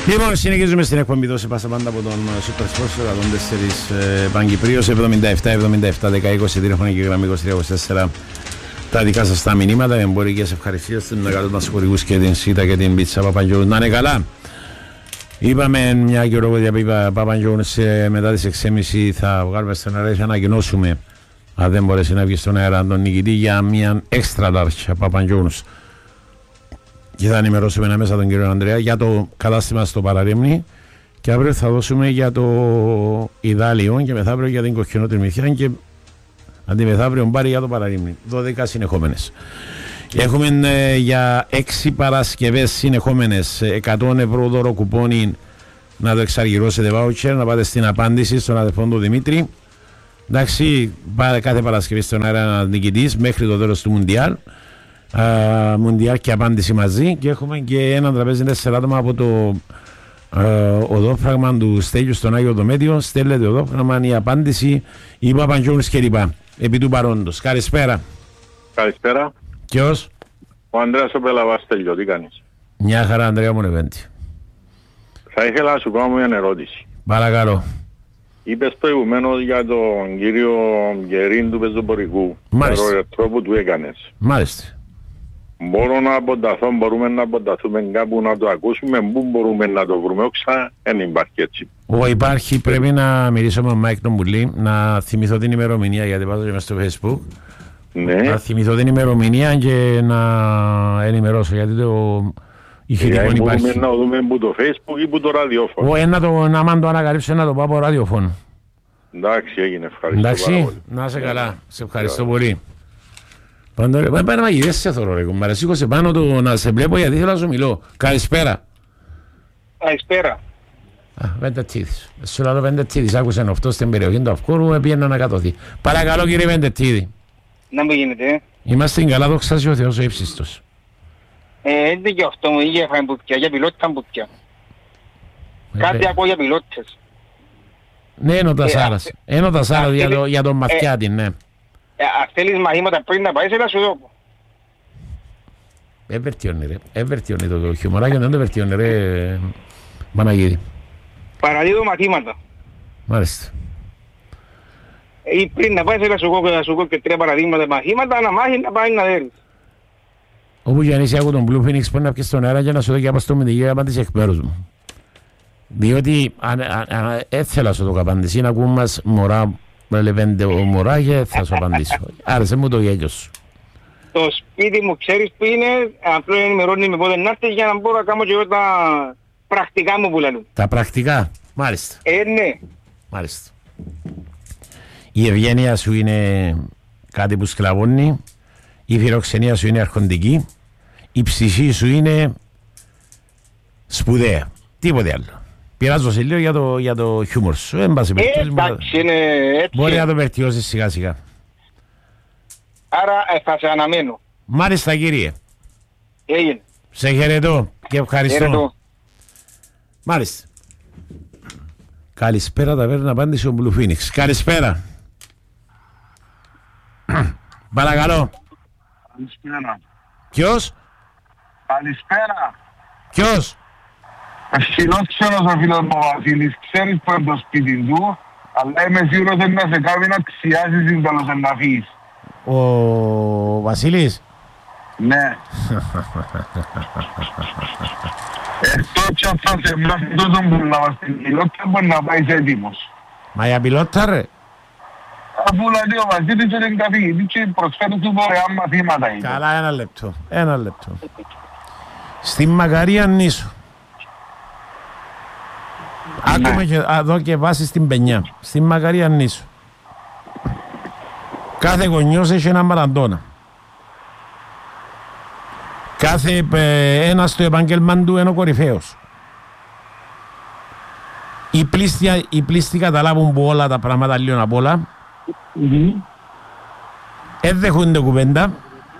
Λοιπόν, συνεχίζουμε στην εκπομπή δόση πάσα πάντα από τον Super Sports 104 Παγκυπρίος 77-77-10-20 τηλεφωνική γραμμή 23-24. Τα δικά σας τα μηνύματα, εμπορικές ευχαριστίες στους μεγάλους μας χορηγούς και την ΣΥΤΑ και την Πίτσα Παπαγιώου. Να είναι καλά. Είπαμε μια καιρό ότι Παπαγιώου μετά τις 6.30 θα βγάλουμε στον αέρα και ανακοινώσουμε, αν δεν μπορέσει να βγει στον αέρα, τον νικητή για μια extra large Παπαγιώου. Και θα ενημερώσουμε μέσα τον κύριο Ανδρέα για το κατάστημα στο Παραρίμνη και αύριο θα δώσουμε για το Ιδάλιο και μεθαύριο για την Κοκκινότριμηθιά και αντιμεθαύριο μπάρει για το Παραρίμνη. 12 συνεχόμενες. Έχουμε για 6 Παρασκευές συνεχόμενες 100 ευρώ δώρο κουπόνι να το εξαργυρώσετε βάουτσερ, να πάτε στην απάντηση στον αδερφό του Δημήτρη. Εντάξει, κάθε Παρασκευή στον αέρα νικητής μέχρι το τέλος του Μουντιάλ. Μουντιάλ και απάντηση μαζί και έχουμε και ένα τραπέζι 4 άτομα από το οδόφραγμα του Στέλιου στον Άγιο Δομέτιο. Στέλνετε οδόφραγμα, η απάντηση, η Παπαγιώου και λοιπά. Επί του παρόντος. Καλησπέρα. Καλησπέρα. Ποιος? Ο Ανδρέας ο Πελαβάς, Στέλιο, τι κάνεις? Μια χαρά, Ανδρέα μου Νεβέντη. Θα ήθελα να σου κάνω μια ερώτηση. Παρακαλώ. Είπες προηγουμένως για τον κύριο Γερίν του πεζοπορικού. Μάλιστα. Το τρόπο του έκανες. Μάλιστα. Μπορούμε να αποταθούμε κάπου να το ακούσουμε, πού μπορούμε να το βρούμε, όξα, δεν υπάρχει έτσι. Υπάρχει, πρέπει να μιλήσω με τον Μάικ τον Πουλή, να θυμηθώ την ημερομηνία γιατί πάω και μες στο Facebook. Ναι. Να θυμηθώ την ημερομηνία και να ενημερώσω γιατί το ηχητικό υπάρχει. Μπορούμε να δούμε που το Facebook ή που το ραδιόφωνο. Να μαν το ανακαλύψω να το πάω από ραδιόφωνο. Εντάξει, έγινε, ευχαριστώ. Εντάξει, να είσαι καλά, σε ευχαριστώ πολύ. Πάμε να μαγειρές σε θωρώ ρε κουμπάρε, σήκωσε πάνω του να σε βλέπω γιατί θέλω να σου μιλώ. Καλησπέρα. Καλησπέρα. Βεντετίδης. Σου λέω Βεντετίδης, άκουσαν αυτό στην περιοχή του Αυκούρου, πήγαινε να κατωθεί. Παρακαλώ κύριε Βεντετίδη. Να μου γίνεται. Είμαστε καλά, δόξα ο Θεός ο ύψιστος. Δεν και αυτό μου είχε φάει μπουτιά, για πιλότητα μπουτιά. Κάτι ακούω για πιλότητες. Ναι, είναι ο Τασάρας. Είναι ο Τασάρας για τον Μαθιάτη, ναι. Αν θέλεις μαθήματα πριν να πάει, σε να σου δω. Βερτιώνει ρε. Βερτιώνει το χιουμοράκι, δεν το βερτιώνει ρε Μαναγίδη. Παραδίδω μαθήματα. Μάλιστα. Ή πριν να πάει, σε να σου δω και 3 παραδείγματα μαθήματα, να μάθει να πάει να δέρεις. Όπου και αν είσαι άκου τον Blue Phoenix πρέπει να πιες τον αέρα και να σου δω και αποστομητική απάντηση εκ μέρους μου. Διότι έθελα σου το απάντηση, να ακούμε μας μωρά, λεβέντε ο μωρά και θα σου απαντήσω. Άρεσε μου το γέλιο σου. Το σπίτι μου ξέρεις που είναι, απλώς ενημερώνει με πότε να έρθει για να μπορώ να κάνω και εγώ τα πρακτικά μου που λένε. Τα πρακτικά, μάλιστα. Ναι. Μάλιστα. Η ευγένεια σου είναι κάτι που σκλαβώνει, η φιλοξενία σου είναι αρχοντική, η ψυχή σου είναι σπουδαία. Τίποτε άλλο. Πειράζω σε λίγο για το χιούμορ σου. Εντάξει, είναι έτσι. Μπορεί να το βελτιώσεις σιγά σιγά. Άρα θα σε αναμένω. Μάλιστα κύριε. Έγινε. Σε χαιρετώ και ευχαριστώ. Χαιρετώ. Μάλιστα. Καλησπέρα, τα παίρνει απάντηση ο Blue Phoenix. Καλησπέρα. Παρακαλώ. Καλησπέρα. Ποιος? Καλησπέρα. Ποιος? Φιλόξενος ο φίλος μου ο Βασίλης, ξέρεις που είναι το σπίτι του, αλλά είμαι σίγουρος ότι να σε κάνει να ξιάσεις την τέλος να φύγεις. Ο Βασίλης. Ναι. Εκτός αν θα σε μάθει τόσο που να μας την πιλότητα μπορεί να πάει έτοιμος. Μα για πιλότα ρε. Αφού δηλαδή ο Βασίλης είναι καθηγητής και προσφέρει του δωρεάν μαθήματα. Καλά, ένα λεπτό. Στην Μακαρία Νήσου. Άκουμε και εδώ και βάσει στην Πενιά. Στην Μακαρία Νήσου. Κάθε γονιός έχει ένα Μαραντόνα. Κάθε ένας στο επάγγελμα του είναι ο κορυφαίος. Οι πλήστοι καταλάβουν που όλα τα πράγματα λίγο απ' όλα. Δέχονται κουβέντα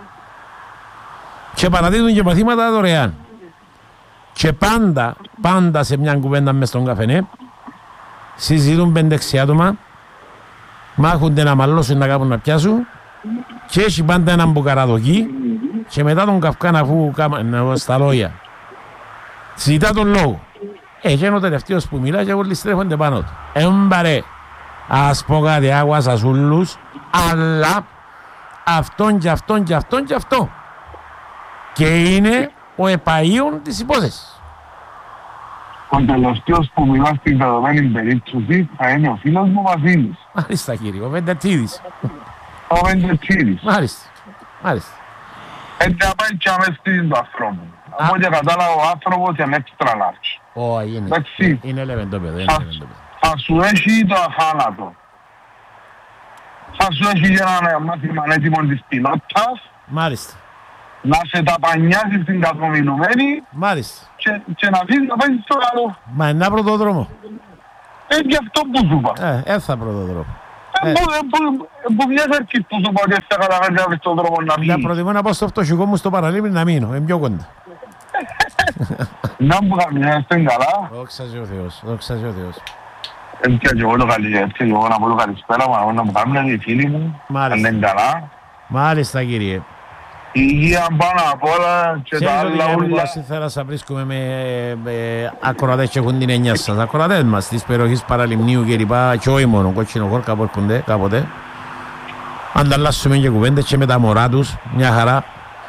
και παραδίδουν και μαθήματα δωρεάν. Και πάντα σε μια κουβέντα μες στον καφενέ συζητούν 5-6 άτομα, μάχονται να μαλώσουν να κάνουν να πιάσουν και έχει πάντα έναν μπουκαραδοκί και μετά τον καυκάν αφού κάνουν στα λόγια συζητά τον λόγο Και είναι ο τελευταίος που μιλά και όλοι στρέφονται πάνω του. Έμπαρε, ας πω κάτι, άγουασα σούλους, αλλά αυτόν και αυτόν και αυτόν και αυτό. Και είναι ο επαΐων της υπόθεσης. Ο τελευταίος που μιλά στην δεδομένη περίπτωση θα είναι ο φίλος μου Βασίλης. Μάλιστα κύριε, ο Βεντατσίδης. Ο Βεντατσίδης. Μάλιστα, μάλιστα. Έτσι να πάει και αμέσως του ανθρώπου. Από ό,τι κατάλαβα ο άνθρωπος είναι extra large. Όχι, είναι λεβεντόπεδο. Θα σου έχει το αθάνατο. Θα σου έχει για ένα μάθημα έτοιμο της πιλότας. Μάλιστα. Να σε ταπανιάσεις στην καθομιλουμένη. Μάλιστα. Και να δεις να παίζεις στο καλό. Μα είναι ένα πρωτόδρομο. Γι' αυτό που σου είπα. Έθα πρωτόδρομο. Που μιας αρχής που σου πω ότι θα καταφέρει να βρεις τον δρόμο να βγει. Να προτιμώ να πάω στο φτωχικό μου στο παραλίμνη να μείνω. Είναι πιο κοντά. Να μου καμιάστε καλά. Δόξα ο Θεός. Δόξα ο Θεός. Έτσι και εγώ το να πω το καλησπέρα μου, να μου κάνουν οι φίλοι μου. Μάλιστα. Αν είναι καλά. Μάλιστα κύριε. Η υγεία πάνω απ' όλα και τα άλλα ούλα. Ήθελα να σας βρίσκουμε με ακροατές και έχουν την εννιά σας. Ακροατές μας της περιοχής Παραλιμνίου και λοιπά και όχι μόνο κότσινο χώρο κάπου έρχονται κάποτε. Ανταλλάσσουμε και κουβέντες και με τα μωρά τους, μια χαρά.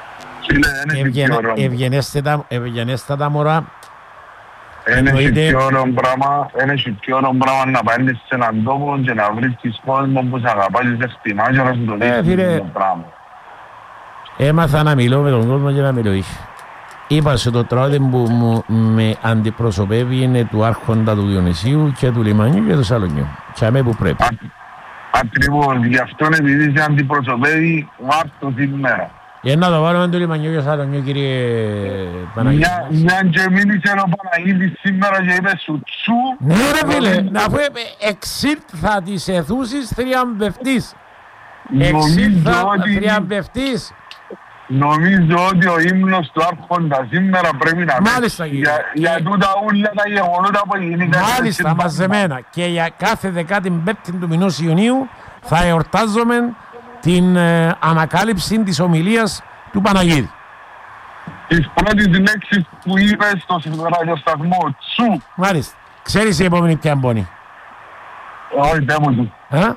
Ευγενέστατα μωρά. Είναι πιο ωραίο πράγμα να παίρνεις σε έναν τόπο και να βρίσκεις κόσμο που σε αγαπάει και σε χτιμά και να σου το δείχνεις το πράγμα. Έμαθα να μιλώ με τον κόσμο και να μιλώ. Είπα σε το τραγούδι που με αντιπροσωπεύει είναι του Άρχοντα του Διονυσίου και του Λιμανιού και του Σαλονιού. Και αμέ που πρέπει. Ακριβώς, γι' αυτό επειδή σε αντιπροσωπεύει βάρτο σήμερα. Για να το βάλουμε του Λιμανιού και Σαλονιού κύριε Παναγίδη. Μια και μίλησε ο Παναγίδης σήμερα και είπε σου τσου. Ναι ρε φίλε, να πω εξήλθα της αιθούσης θριαμβευτής. Εξήλθα θριαμβευτής. Νομίζω ότι ο ύμνος του Άρχοντα σήμερα πρέπει να μάλιστα, για τούτα ούλα τα γεγονότα που γίνηκαν. Μάλιστα, μαζεμένα. Και για κάθε 15η του μηνός Ιουνίου θα εορτάζουμε την ανακάλυψη της ομιλίας του Παναγίδη. Της πρώτης λέξης που είπε στο ραδιοσταθμό τσου. Μάλιστα. Ξέρεις η επόμενη ποια μπώνει. Όχι, δεν μου του.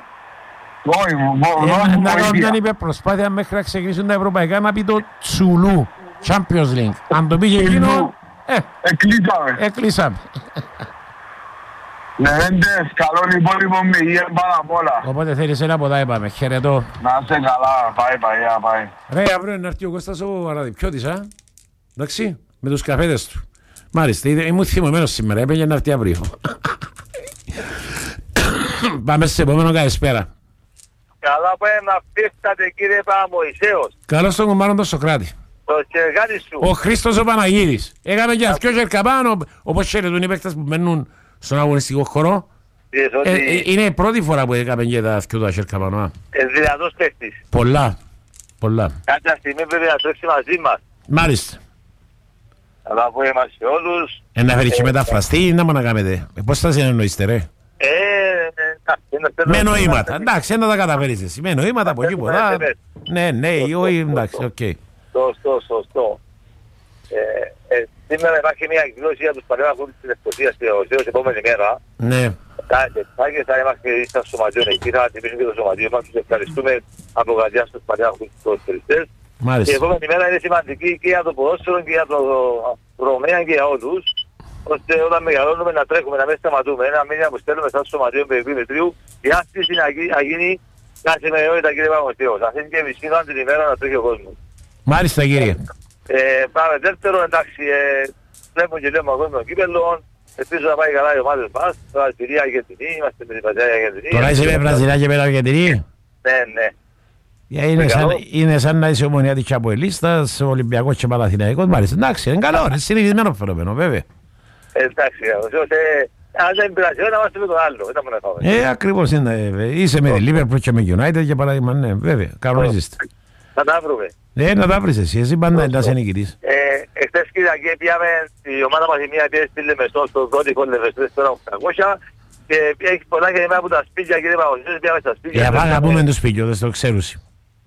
Να κάνω μια υπερπροσπάθεια μέχρι να ξεκινήσουν τα ευρωπαϊκά να πει το Τσουλού Champions League. Αν το πήγε εκείνο, εκλείσαμε. Λεβέντες, καλό υπόλοιπο με υγεία πάνω απ' όλα. Οπότε θέλεις ένα από τα είπαμε. Χαιρετώ. Να είσαι καλά, πάει. Ρε, αύριο να έρθει ο Κώστας ο Αραδιπιώτης, εντάξει, με τους καφέδες του. Μάλιστα, ήμουν θυμωμένος σήμερα, έπαιρνε να έρθει αύριο. Πάμε σε επόμενο καλησπέρα. Καλά που να πέφτατε κύριε Παπαμωυσέος. Καλώς τον κουμπάρο τον Σοκράτη. Το κεργάτη σου. Ο Χρήστος ο Παναγίδης. Έκαμε και αυτοί κερκαπάνω, όπως χαιρετούν οι παίκτες που μένουν στον αγωνιστικό χώρο. Είναι η πρώτη φορά που έκαμε και τα αυτοί τα κερκαπάνω. Δυνατός παίκτης. Πολλά. Κάποια στιγμή πρέπει να τρέξει μαζί μας. Μάλιστα. Αλλά που είμαστε όλους. Να φέρει και μεταφραστή ή να μου να κάνετε. Πώς θα συνεννοείστε ρε. Με νοήματα, εντάξει, να τα καταφέρεις εσύ. Με νοήματα από εκεί πολλά. Ναι, όχι, εντάξει, οκ. Σωστό. Σήμερα υπάρχει μια εκδήλωση για τους παρέμαχους της Λευκωσίας στην επόμενη μέρα. Ναι. Θα είμαστε στα σωματιών εκεί, θα τιμήσουμε και το σωματιό μας. Τους ευχαριστούμε από καρδιά στους παρέμαχους τους ποδοσφαιριστές. Και η επόμενη μέρα είναι σημαντική και για το ποδόσφαιρο και για το δρομέα και για όλους. Ώστε όταν μεγαλώνουμε να τρέχουμε, να μην σταματούμε. Ένα μήνυμα που στέλνουμε σαν σωματιό περιβημετρίου, η άσκηση να γίνει κάθε μεραιότητα κύριε Παπαμωυσέος. Αυτή είναι και μισήνω αν την ημέρα να τρέχει ο κόσμος. Μάλιστα κύριε. Πάμε δεύτερο, εντάξει, βλέπουμε και λέμε ακόμα των κύπελλων. Ελπίζω να πάει καλά οι ομάδες μας. Τώρα Αλγερία, Αργεντινή, είμαστε με την πατέρα Αργεντινή. Τώρα είσαι με Βραζιλιά και με Αργεντινή. Ναι. Είναι σαν να είσαι Ομονία της Αποελίστας, Ολυμπιακός και Παναθηναϊκός. Μάλιστα, εντάξει, είναι καλό, είναι συνηθισμένο φαινόμενο βέβαια. Εντάξει, αν δεν πειράζει, να είμαστε με τον άλλο. Ακριβώς είναι. Είσαι με τη Liverpool και με United για παράδειγμα, ναι, βέβαια, κανονίζεστε. Να τα βρούμε. Ναι, να τα βρεις εσύ πάντα να είσαι νικητής. Εχθές Κυριακή πήγαμε, η ομάδα μας η μία πήγε στη Λεμεσό, στο Δότικο Λεμεσό, στο 800 και έχει πολλά και από τα σπίτια, κύριε Παπαμωυσέος, πήγαμε στα σπίτια. Για πάμε να πούμε το σπίτιο, δεν το ξέρουσι.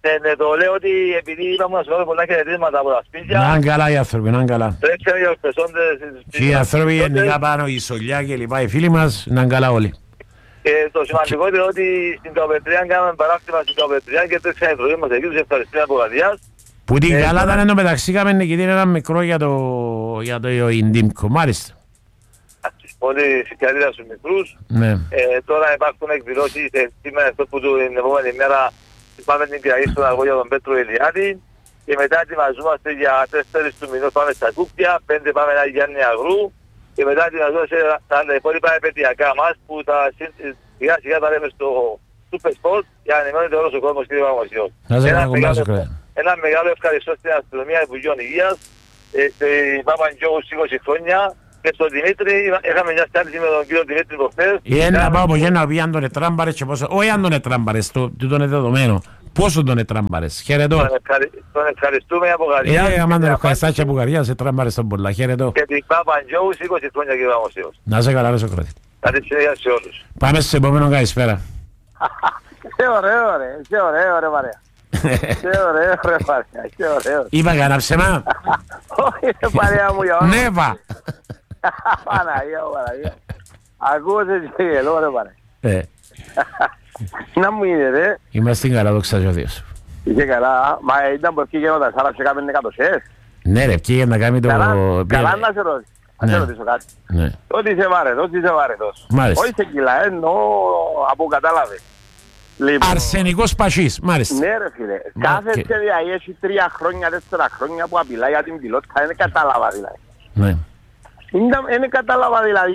Ναι, το λέω ότι επειδή είπαμε να σου βάλω πολλά χαιρετίσματα από τα σπίτια. Να είναι καλά οι άνθρωποι, να είναι καλά. Τρέξαμε για τους πεσόντες. Και οι άνθρωποι γενικά πάνω, η Σολιά και λοιπά, οι φίλοι μας, να είναι καλά όλοι. Και το σημαντικό είναι ότι στην Καπετριά κάναμε παράκτημα στην Καπετριά και τρέξαμε η τροφή μας εκεί, τους ευχαριστούμε από καρδιάς. Που την καλά ήταν ενώ μεταξύ κάμε νικητή ένα μικρό για το Ιντίμκο, μάλιστα. Όλοι συγχαρητήρια στους μικρούς. Ναι. Τώρα υπάρχουν εκδηλώσεις σήμερα αυτό που την επόμενη μέρα πάμε την κραή στον αγώνα για τον Πέτρο Ηλιάδη και μετά ετοιμαζόμαστε για 4 του μηνός πάμε στα Κούπια, 5 πάμε να Γιάννη Αγρού και μετά ετοιμαζόμαστε τα υπόλοιπα επαιτειακά μας που σιγά σιγά τα λέμε στο Super Sport για να ενημερώνεται όλος ο κόσμος, κύριε Παπαμοσιός. Ένα μεγάλο ευχαριστώ στην Αστυνομία Υπουργείων Υγείας, στην Παπαντζόγου 20 χρόνια. Και στον Δημήτρη, είχαμε μια συνάντηση με τον κύριο Δημήτρη προχθές. Να πάω από γέννα που αν τον ετράμπαρες και πόσο... Όχι αν τον ετράμπαρες, τούτο είναι δεδομένο. Πόσο τον ετράμπαρες, χαιρετώ. Τον ευχαριστούμε από καρδιά. Αν τον ευχαριστάς και από καρδιά, σε τράμπαρες τον πολλά, χαιρετώ. Και την Παπαντζόγου 20 χρόνια, κύριε Παπαμοσιός. Να σε καλά, Σοκράτη. Καλή συνέχεια σε όλους. Πάμε στο επόμενο καλησπέρα. Είσαι ωραίο ρε, είσαι ωραίο ρε παρέα. Είσαι ωραίο ρε παρέα, είσαι ωραίο. Είπα κανένα ψεμά. Όχι ρε παρέα μου για όνομα. Ναι, πα. Παναγία, Παναγία. Ακούσε και γελώ ρε παρέα. Να μου είναι ρε. Είμαστε καλά, δόξα ο Θεός. Είσαι καλά, μα ήταν πως και γίνονταν σαν να σε κάμενε εκατοσές. Ναι ρε, ποιοι να κάνει το... Καλά να σε ρωτήσω. Να σε ρωτήσω κάτι. Ότι είσαι βαρετός, όχι σε κιλά, εννοώ από κατάλαβε. Αρσενικός πασίς, μάλιστα. Ναι ρε φίλε, κάθε σχέδια έχει 3 χρόνια, 4 χρόνια που απειλά για την πιλότητα, δεν κατάλαβα δηλαδή. Ναι. Δεν κατάλαβα δηλαδή,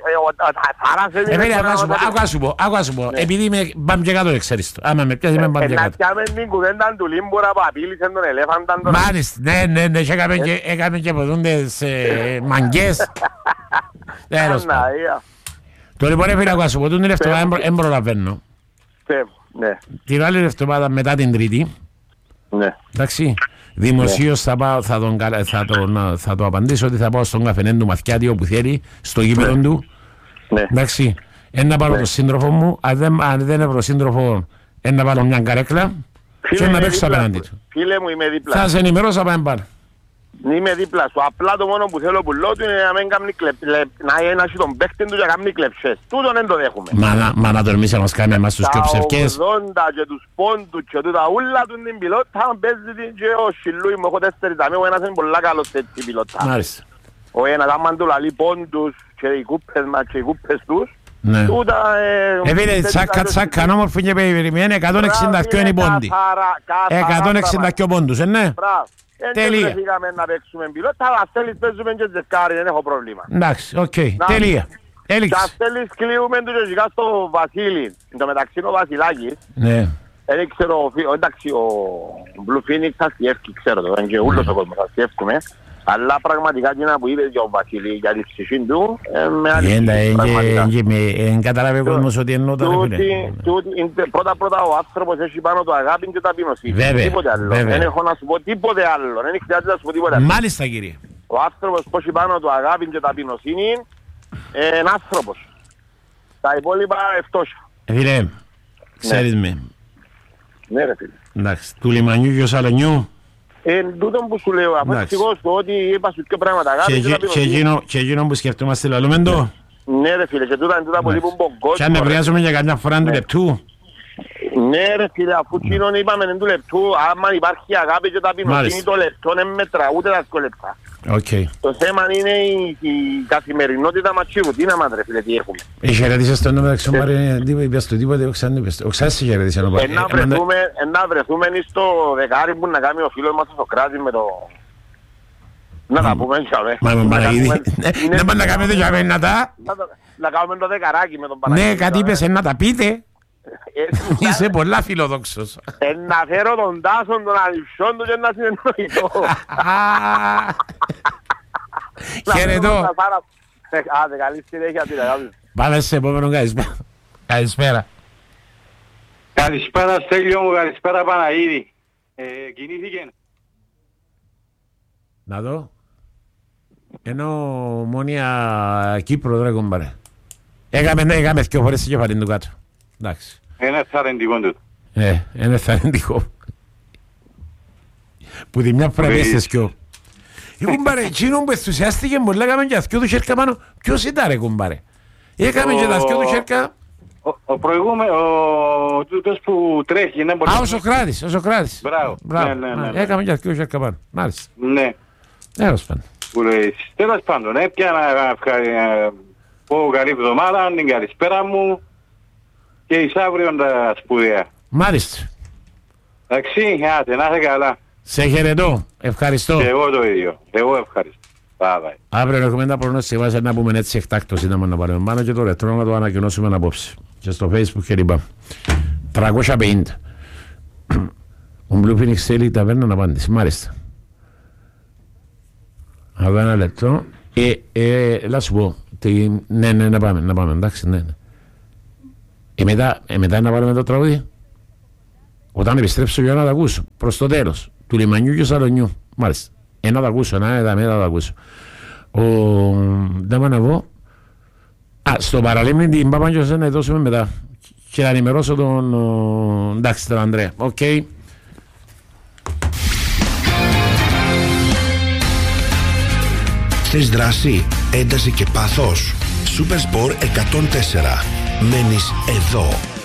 άκουα σου πω, επειδή πάμε και κάτω εξαίρεις το, άμα με πιάσει με πάμε και κάτω. Να πιάμε την κουβέντα του Λίμπουρα που απείλησε τον ελέφαντα. Μάλιστα, ναι, και έκαμε και ποτούντες μαγκές. Το λοιπόν έφυγε άκουα σου πω, τον εβδομάδα δεν προλαβαίνω. Την άλλη εβδομάδα μετά την Τρίτη, εντάξει, δημοσίως θα το απαντήσω ότι θα πάω στον καφενέ του Μαθιάτη όπου θέλει, στο γήπεδο του. Εντάξει, να πάρω τον σύντροφο μου, αν δεν έχω σύντροφο, να πάρω μια καρέκλα και να παίξω απέναντι του. Φίλε μου, είμαι δίπλα. Θα σε ενημερώσω πάμε πάνω. Είμαι δίπλα σου. Απλά το μόνο που θέλω που λέω του είναι να μην κάνει να ένασει τον παίκτη του και να κάνει κλεψές. Τούτον δεν το δέχουμε. Μα να τολμήσει να μας κάνει εμάς τους πιο ψευκές. Τα 80 και τους πόντους και τούτα ούλα του την πιλότα παίζει την και ο Σιλούι μου έχω 4 ταμί. Ο ένας είναι πολλά καλός έτσι πιλότα. Μάλιστα. Ο ένας άμα του λαλεί πόντους και οι κούπες μας και οι κούπες τους. Επειδή τσάκα όμορφη και περιμένει 162 είναι οι πόντοι. 162 πόντους, ναι. Τελεία. Δεν πήγαμε να παίξουμε πιλότα, αλλά θέλεις παίζουμε και ζευκάρι, δεν έχω πρόβλημα. Εντάξει, οκ, τελεία. Έληξε. Και θέλεις κλείουμε το και στο Βασίλη. Εν τω μεταξύ ο Βασιλάκης, δεν ξέρω, εντάξει ο Blue Phoenix θα στιεύκει, ξέρω το, και ούλος ο κόσμος θα στιεύκουμε. Αλλά πραγματικά και να που είπε και ο Βασίλη για τη ψυχή του, με αλήθεια πραγματικά. Εν καταλάβει ο κόσμος ότι εννοώ το ρε. Πρώτα ο άνθρωπος έχει πάνω το αγάπη και ταπεινοσύνη. Τίποτε άλλο. Δεν έχω να σου πω τίποτε άλλο. Δεν χρειάζεται να σου πω τίποτε άλλο. Μάλιστα κύριε. Ο άνθρωπος που έχει πάνω το αγάπη και ταπεινοσύνη είναι άνθρωπος. Τα υπόλοιπα ευτόχια. Φίλε, ξέρεις με. Ναι ρε φίλε. Εντάξει, του λιμανιού και ο σαλονιού. Τούτον που σου λέω, αφού εξηγώ στο ότι είπα σου και πράγματα και εκείνο που σκεφτόμαστε λαλούμε το. Ναι ρε φίλε, και τούτα είναι τούτα που λείπουν τον κόσμο. Και αν νευριάζουμε για καμιά φορά του λεπτού. Ναι ρε φίλε, αφού εκείνον είπαμε του λεπτού, άμα υπάρχει αγάπη και ταπεινοσύνη το λεπτό δεν μετρά ούτε τα 2 λεπτά. Το θέμα είναι η καθημερινότητα μας και η ρουτίνα μας ρε φίλε, τι έχουμε. Χαιρετήσες στον νόμο μεταξύ μου, είπες το τίποτε, ο Ξάσης χαιρετήσε. Να βρεθούμε στο δεκάρι που να κάνει ο φίλος μας ο Σοκράτης με το... Να τα πούμε έτσι. Μα Παναγίδη, να πάνε να κάνουμε το γιαβένατα. Να κάνουμε το δεκαράκι με τον Παναγίδη. Ναι, κάτι είπες να τα πείτε. Είσαι πολλά φιλοδόξος. Να φέρω τον Τάσον, τον αδειψιόν του και να συνεννοηθώ. Χαιρετώ. Άντε, καλή συνέχεια. Πάμε σε επόμενο καλησπέρα. Καλησπέρα Στέλιο μου, καλησπέρα Παναγίδη. Κινήθηκε. Να δω. Ενώ Ομόνια Κύπρο τώρα κομπάρε. Έκαμε 2 φορές και κεφαλήν του κάτω. Εντάξει. Είναι θαρρυντικό τούτο. Είναι θαρρυντικό. Που τη μια φορά πέστε σκιο. Κουμπάρε, εκείνο που ενθουσιάστηκε μου λέγαμε και αθκιό του χέρκα πάνω. Ποιος ήταν ρε κουμπάρε? Έκαμε και τα αθκιό του χέρκα. Ο προηγούμενος, ο τούτος που τρέχει. Α, ο Σοκράτης. Μπράβο. Έκαμε και αθκιό του χέρκα πάνω. Μάλιστα. Ναι. Τέλος πάντων, έπια να πω καλή εβδομάδα, την καλησπέρα μου και εις αύριο τα σπουδαία. Μάλιστα. Εντάξει, άτε, να είσαι καλά. Σε χαιρετώ, ευχαριστώ. Και εγώ το ίδιο, εγώ ευχαριστώ. Bye. Αύριο έχουμε τα προγνωστικά να πούμε έτσι εκτάκτως είδαμε να πάρουμε πάνω και το ρετρό να το ανακοινώσουμε απόψε. Και στο Facebook και λοιπά. 350. Ο Blue Phoenix θέλει η ταβέρνα να απάντηση. Μάλιστα. Από ένα λεπτό. Έλα σου πω. Ναι, να πάμε. Εντάξει, ναι. Μετά να πάρουμε το τραγούδι. Όταν επιστρέψω για να τα ακούσω. Προς το τέλος. Του λιμανιού και σαλονιού. Μάλιστα. Να τα ακούσω, μετά τα ακούσω. Δεν να πω. Στο παραλίμνη την Παπάντζος να δώσουμε μετά. Και να ενημερώσω τον... εντάξει, τον Ανδρέα. Οκ. Θες δράση, ένταση και πάθος? Supersport 104. Μένεις εδώ.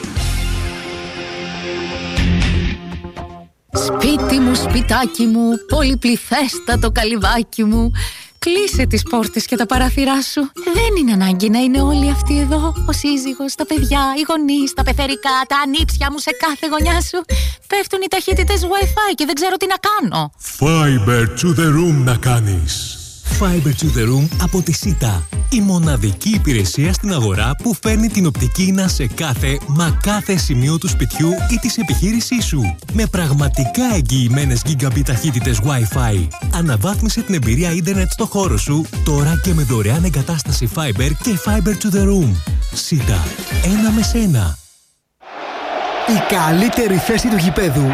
Σπίτι μου, σπιτάκι μου, πολυπληθέστατο καλυβάκι μου. Κλείσε τις πόρτες και τα παράθυρά σου. Δεν είναι ανάγκη να είναι όλοι αυτοί εδώ. Ο σύζυγος, τα παιδιά, οι γονείς, τα πεθερικά, τα ανήψια μου σε κάθε γωνιά σου. Πέφτουν οι ταχύτητες Wi-Fi και δεν ξέρω τι να κάνω. Fiber to the room να κάνεις. Fiber to the room από τη Sita. Η μοναδική υπηρεσία στην αγορά που φέρνει την οπτική ίνα σε κάθε σημείο του σπιτιού ή της επιχείρησής σου. Με πραγματικά εγγυημένες gigabit ταχύτητες Wi-Fi. Αναβάθμισε την εμπειρία ίντερνετ στο χώρο σου τώρα και με δωρεάν εγκατάσταση Fiber και Fiber to the room. Sita. Ένα με σένα. Η καλύτερη θέση του γηπέδου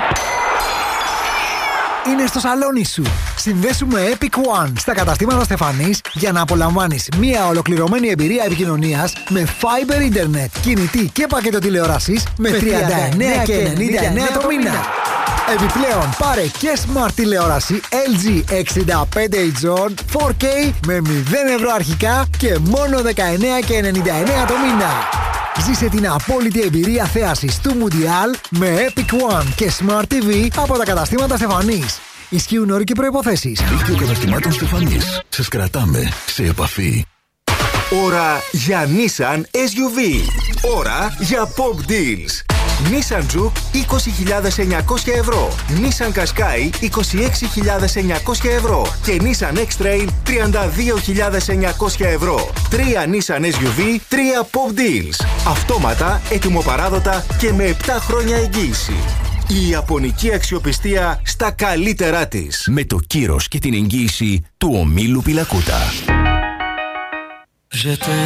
είναι στο σαλόνι σου. Συνδέσου με Epic One στα καταστήματα Στεφανής για να απολαμβάνεις μια ολοκληρωμένη εμπειρία επικοινωνίας με Fiber Internet, κινητή και πακέτο τηλεόρασης με 39 και 99 το μήνα. Επιπλέον πάρε και smart τηλεόραση LG 65H 4K με 0 ευρώ αρχικά και μόνο 19 και 99 το μήνα. Ζήσε την απόλυτη εμπειρία θέασης του Mundial με Epic One και Smart TV από τα καταστήματα Στεφανής. Ισχύουν όροι και προϋποθέσεις. Δίκτυο καταστημάτων Στεφανής. Σας κρατάμε σε επαφή. Ώρα για Nissan SUV. Ώρα για Pop Deals. Nissan Juke 20.900 ευρώ. Nissan Qashqai 26.900 ευρώ. Και Nissan X-Trail 32.900 ευρώ. 3 Nissan SUV, 3 Pop Deals. Αυτόματα, ετοιμοπαράδοτα και με 7 χρόνια εγγύηση. Η ιαπωνική αξιοπιστία στα καλύτερά της. Με το κύρος και την εγγύηση του ομίλου Πιλακούτα.